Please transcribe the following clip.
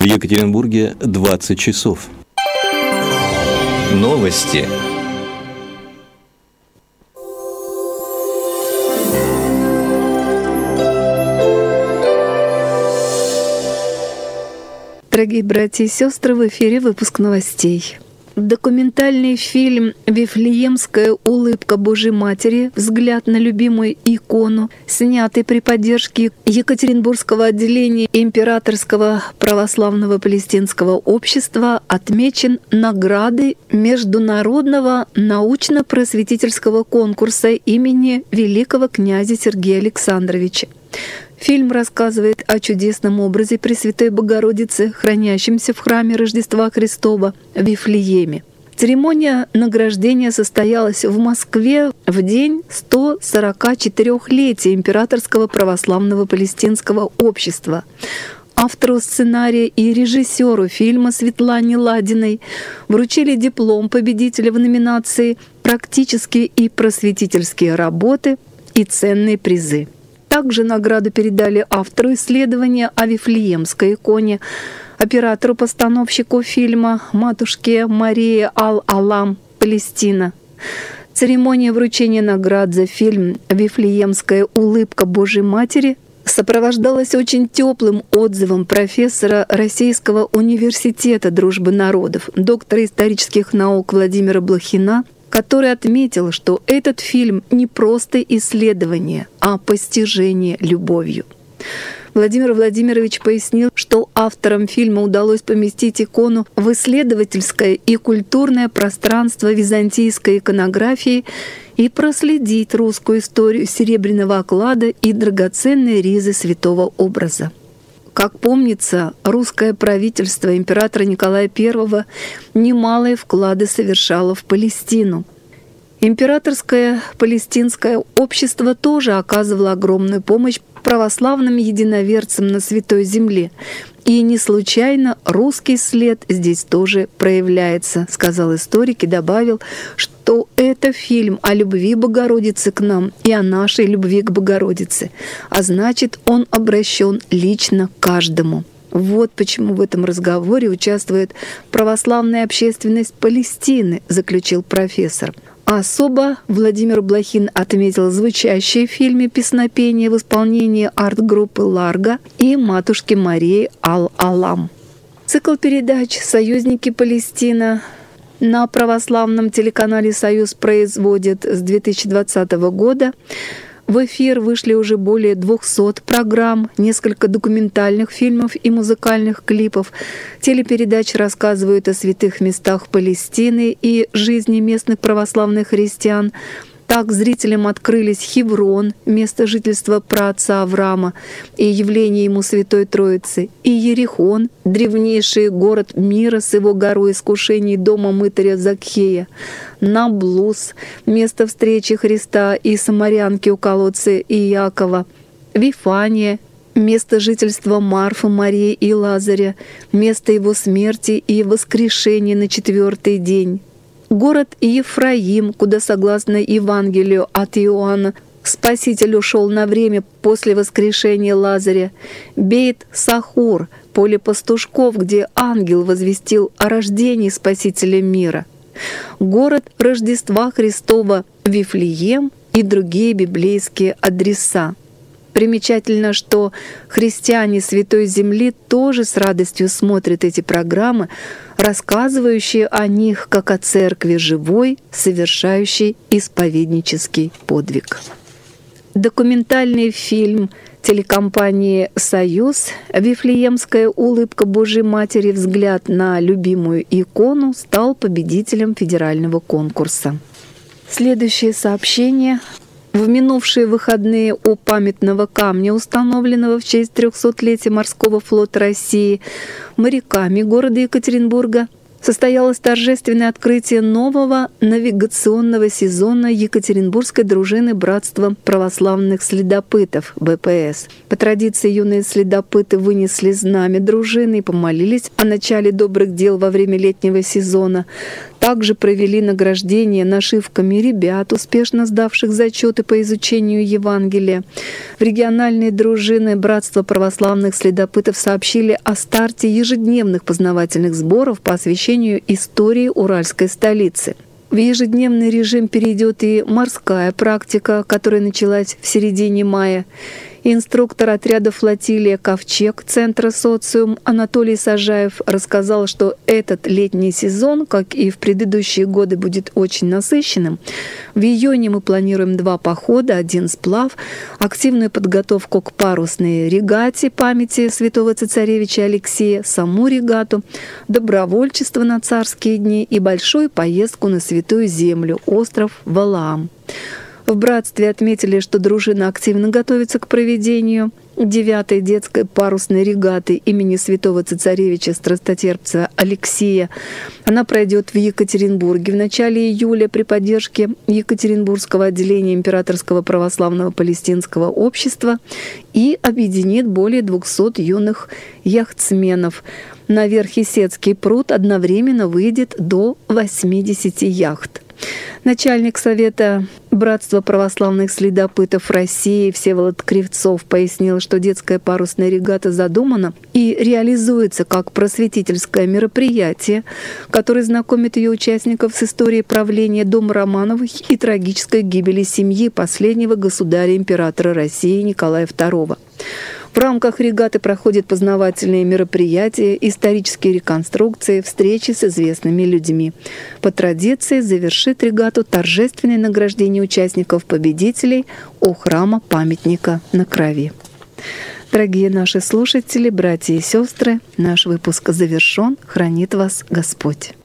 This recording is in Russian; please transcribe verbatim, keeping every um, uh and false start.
В Екатеринбурге двадцать часов. Новости. Дорогие братья и сестры, в эфире выпуск новостей. Документальный фильм «Вифлеемская улыбка Божьей Матери. Взгляд на любимую икону», снятый при поддержке Екатеринбургского отделения Императорского православного палестинского общества, отмечен наградой Международного научно-просветительского конкурса имени великого князя Сергея Александровича. Фильм рассказывает о чудесном образе Пресвятой Богородицы, хранящемся в храме Рождества Христова в Вифлееме. Церемония награждения состоялась в Москве в день сто сорокачетырёхлетия Императорского православного палестинского общества. Автору сценария и режиссеру фильма Светлане Ладиной вручили диплом победителя в номинации «Практические и просветительские работы» и ценные призы. Также награду передали автору исследования о Вифлеемской иконе, оператору-постановщику фильма матушке Марии Ал-Алам, Палестина. Церемония вручения наград за фильм «Вифлеемская улыбка Божьей Матери» сопровождалась очень теплым отзывом профессора Российского университета дружбы народов, доктора исторических наук Владимира Блохина, который отметил, что этот фильм не просто исследование, а постижение любовью. Владимир Владимирович пояснил, что авторам фильма удалось поместить икону в исследовательское и культурное пространство византийской иконографии и проследить русскую историю серебряного оклада и драгоценной ризы святого образа. Как помнится, русское правительство императора Николая Первого немалые вклады совершало в Палестину. Императорское палестинское общество тоже оказывало огромную помощь православным единоверцам на Святой Земле. И не случайно русский след здесь тоже проявляется, сказал историк и добавил, что это фильм о любви Богородицы к нам и о нашей любви к Богородице, а значит, он обращен лично к каждому. Вот почему в этом разговоре участвует православная общественность Палестины, заключил профессор. А особо Владимир Блохин отметил звучащее в фильме песнопение в исполнении арт-группы «Ларго» и матушки Марии Ал-Алам. Цикл передач «Союзники Палестина» на православном телеканале «Союз» производит с две тысячи двадцатого года. В эфир вышли уже более двухсот программ, несколько документальных фильмов и музыкальных клипов. Телепередачи рассказывают о святых местах Палестины и жизни местных православных христиан. Так зрителям открылись Хеврон, место жительства праотца Авраама и явление ему Святой Троицы, и Ерихон, древнейший город мира с его горой искушений дома мытаря Закхея, Наблус, место встречи Христа и самарянки у колодца Иакова, Вифания, место жительства Марфы, Марии и Лазаря, место его смерти и воскрешения на четвертый день. Город Ефраим, куда, согласно Евангелию от Иоанна, Спаситель ушел на время после воскрешения Лазаря. Бейт-Сахур, поле пастушков, где ангел возвестил о рождении Спасителя мира. Город Рождества Христова Вифлеем и другие библейские адреса. Примечательно, что христиане Святой Земли тоже с радостью смотрят эти программы, рассказывающие о них как о церкви живой, совершающей исповеднический подвиг. Документальный фильм телекомпании «Союз» «Вифлеемская улыбка Божьей Матери. Взгляд на любимую икону» стал победителем федерального конкурса. Следующее сообщение. В минувшие выходные у памятного камня, установленного в честь трехсотлетия морского флота России, моряками города Екатеринбурга состоялось торжественное открытие нового навигационного сезона Екатеринбургской дружины Братства православных следопытов (бэ пэ эс). По традиции юные следопыты вынесли знамя дружины и помолились о начале добрых дел во время летнего сезона. Также провели награждение нашивками ребят, успешно сдавших зачеты по изучению Евангелия. В региональные дружины Братства православных следопытов сообщили о старте ежедневных познавательных сборов по освящению истории уральской столицы. В ежедневный режим перейдет и морская практика, которая началась в середине мая. Инструктор отряда флотилия «Ковчег» Центра «Социум» Анатолий Сажаев рассказал, что этот летний сезон, как и в предыдущие годы, будет очень насыщенным. В июне мы планируем два похода, один сплав, активную подготовку к парусной регате памяти святого цесаревича Алексея, саму регату, добровольчество на царские дни и большую поездку на Святую Землю, остров Валаам. В братстве отметили, что дружина активно готовится к проведению девятой детской парусной регаты имени святого цесаревича страстотерпца Алексея. Она пройдет в Екатеринбурге в начале июля при поддержке Екатеринбургского отделения Императорского православного палестинского общества и объединит более двухсот юных яхтсменов. На Верхесецкий пруд одновременно выйдет до восьмидесяти яхт. Начальник Совета Братства православных следопытов России Всеволод Кривцов пояснил, что детская парусная регата задумана и реализуется как просветительское мероприятие, которое знакомит ее участников с историей правления дома Романовых и трагической гибели семьи последнего государя-императора России Николая второго. В рамках регаты проходят познавательные мероприятия, исторические реконструкции, встречи с известными людьми. По традиции завершит регату торжественное награждение участников-победителей у храма памятника на Крови. Дорогие наши слушатели, братья и сестры, наш выпуск завершен. Хранит вас Господь.